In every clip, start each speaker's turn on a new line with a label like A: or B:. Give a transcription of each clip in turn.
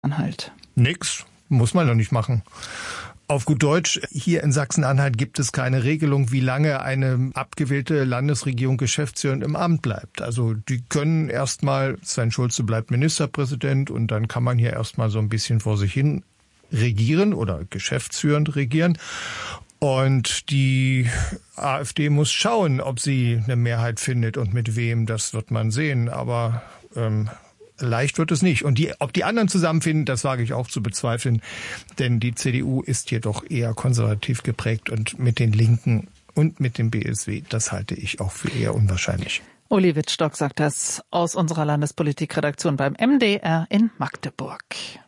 A: Anhalt.
B: Nix, muss man doch nicht machen. Auf gut Deutsch, hier in Sachsen-Anhalt gibt es keine Regelung, wie lange eine abgewählte Landesregierung geschäftsführend im Amt bleibt. Also die können erstmal, Sven Schulze bleibt Ministerpräsident und dann kann man hier erstmal so ein bisschen vor sich hin regieren oder geschäftsführend regieren. Und die AfD muss schauen, ob sie eine Mehrheit findet und mit wem, das wird man sehen. Aber leicht wird es nicht. Und ob die anderen zusammenfinden, das wage ich auch zu bezweifeln. Denn die CDU ist jedoch eher konservativ geprägt und mit den Linken und mit dem BSW, das halte ich auch für eher unwahrscheinlich.
A: Uli Wittstock sagt das aus unserer Landespolitikredaktion beim MDR in Magdeburg.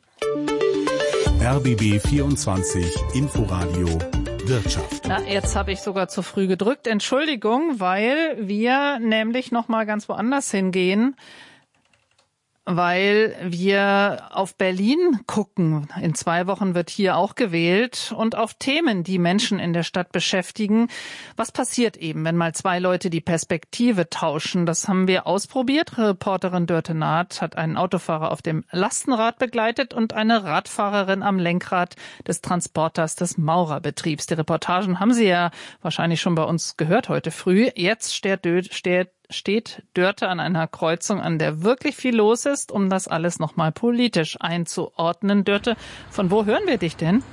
C: RBB 24 Inforadio Wirtschaft.
A: Na, jetzt habe ich sogar zu früh gedrückt. Entschuldigung, weil wir nämlich noch mal ganz woanders hingehen. Weil wir auf Berlin gucken. In 2 Wochen wird hier auch gewählt und auf Themen, die Menschen in der Stadt beschäftigen. Was passiert eben, wenn mal 2 Leute die Perspektive tauschen? Das haben wir ausprobiert. Reporterin Dörte Naht hat einen Autofahrer auf dem Lastenrad begleitet und eine Radfahrerin am Lenkrad des Transporters des Maurerbetriebs. Die Reportagen haben Sie ja wahrscheinlich schon bei uns gehört heute früh. Jetzt steht Dörte an einer Kreuzung, an der wirklich viel los ist, um das alles nochmal politisch einzuordnen. Dörte, von wo hören wir dich denn?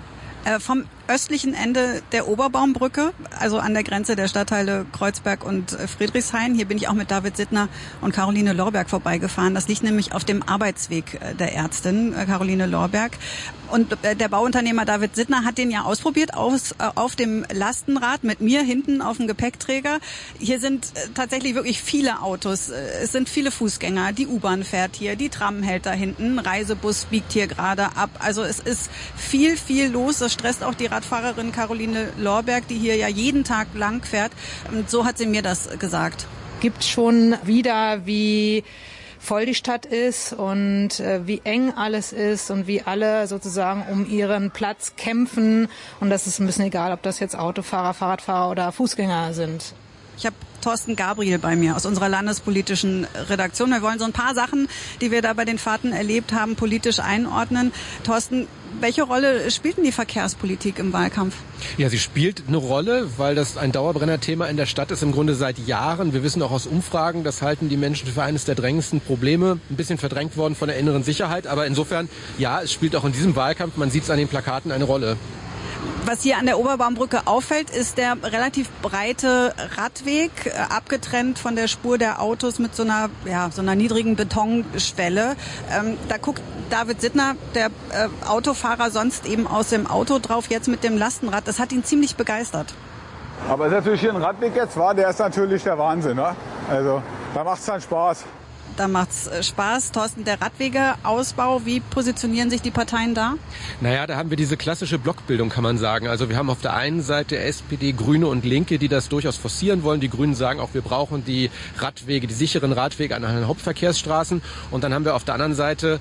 D: Vom östlichen Ende der Oberbaumbrücke, also an der Grenze der Stadtteile Kreuzberg und Friedrichshain. Hier bin ich auch mit David Sittner und Caroline Lorberg vorbeigefahren. Das liegt nämlich auf dem Arbeitsweg der Ärztin Caroline Lorberg. Und der Bauunternehmer David Sittner hat den ja ausprobiert auf dem Lastenrad mit mir hinten auf dem Gepäckträger. Hier sind tatsächlich wirklich viele Autos. Es sind viele Fußgänger. Die U-Bahn fährt hier, die Tram hält da hinten, ein Reisebus biegt hier gerade ab. Also es ist viel, viel los. Das stresst auch die Radfahrerin Caroline Lorberg, die hier ja jeden Tag lang fährt. Und so hat sie mir das gesagt.
E: Gibt schon wieder, wie voll die Stadt ist und wie eng alles ist und wie alle sozusagen um ihren Platz kämpfen. Und das ist ein bisschen egal, ob das jetzt Autofahrer, Fahrradfahrer oder Fußgänger sind.
D: Ich habe Thorsten Gabriel bei mir aus unserer landespolitischen Redaktion. Wir wollen so ein paar Sachen, die wir da bei den Fahrten erlebt haben, politisch einordnen. Thorsten, welche Rolle spielt denn die Verkehrspolitik im Wahlkampf?
F: Ja, sie spielt eine Rolle, weil das ein Dauerbrennerthema in der Stadt ist, im Grunde seit Jahren. Wir wissen auch aus Umfragen, das halten die Menschen für eines der drängendsten Probleme. Ein bisschen verdrängt worden von der inneren Sicherheit. Aber insofern, ja, es spielt auch in diesem Wahlkampf, man sieht es an den Plakaten, eine Rolle.
D: Was hier an der Oberbaumbrücke auffällt, ist der relativ breite Radweg, abgetrennt von der Spur der Autos mit so einer niedrigen Betonschwelle. Da guckt David Sittner, der Autofahrer, sonst eben aus dem Auto drauf, jetzt mit dem Lastenrad. Das hat ihn ziemlich begeistert.
G: Aber es ist natürlich hier ein Radweg jetzt, der ist natürlich der Wahnsinn, ne? Also da macht's dann Spaß.
D: Da macht's Spaß. Thorsten, der Radwegeausbau, wie positionieren sich die Parteien da?
F: Naja, da haben wir diese klassische Blockbildung, kann man sagen. Also wir haben auf der einen Seite SPD, Grüne und Linke, die das durchaus forcieren wollen. Die Grünen sagen auch, wir brauchen die Radwege, die sicheren Radwege an den Hauptverkehrsstraßen. Und dann haben wir auf der anderen Seite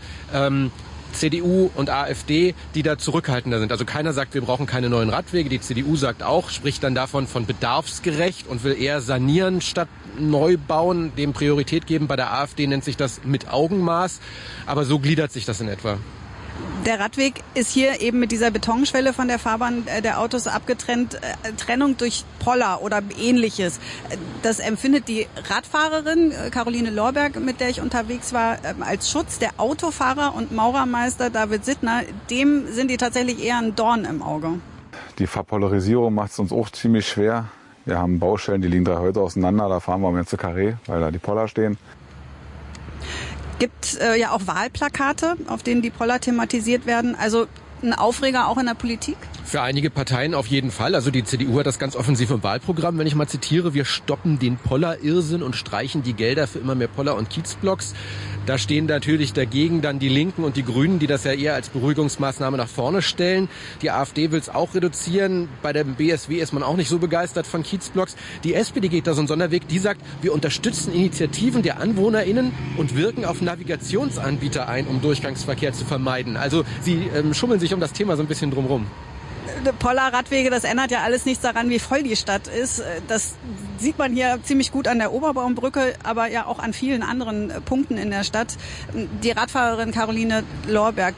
F: CDU und AfD, die da zurückhaltender sind. Also keiner sagt, wir brauchen keine neuen Radwege. Die CDU sagt auch, spricht dann davon von bedarfsgerecht und will eher sanieren statt neu bauen, dem Priorität geben. Bei der AfD nennt sich das mit Augenmaß. Aber so gliedert sich das in etwa.
D: Der Radweg ist hier eben mit dieser Betonschwelle von der Fahrbahn der Autos abgetrennt. Trennung durch Poller oder Ähnliches. Das empfindet die Radfahrerin Caroline Lorberg, mit der ich unterwegs war, als Schutz. Der Autofahrer und Maurermeister David Sittner, dem sind die tatsächlich eher ein Dorn im Auge.
G: Die Verpolarisierung macht es uns auch ziemlich schwer. Wir haben Baustellen, die liegen 3 Häuser auseinander. Da fahren wir um jetzt Carré, weil da die Poller stehen.
D: Gibt ja auch Wahlplakate, auf denen die Poller thematisiert werden. Also ein Aufreger auch in der Politik?
F: Für einige Parteien auf jeden Fall. Also die CDU hat das ganz offensiv im Wahlprogramm. Wenn ich mal zitiere, wir stoppen den Poller-Irrsinn und streichen die Gelder für immer mehr Poller- und Kiezblocks. Da stehen natürlich dagegen dann die Linken und die Grünen, die das ja eher als Beruhigungsmaßnahme nach vorne stellen. Die AfD will es auch reduzieren. Bei der BSW ist man auch nicht so begeistert von Kiezblocks. Die SPD geht da so einen Sonderweg. Die sagt, wir unterstützen Initiativen der AnwohnerInnen und wirken auf Navigationsanbieter ein, um Durchgangsverkehr zu vermeiden. Also sie schummeln sich um das Thema so ein bisschen drumherum.
D: Poller-Radwege, das ändert ja alles nichts daran, wie voll die Stadt ist. Das sieht man hier ziemlich gut an der Oberbaumbrücke, aber ja auch an vielen anderen Punkten in der Stadt. Die Radfahrerin Caroline Lorberg,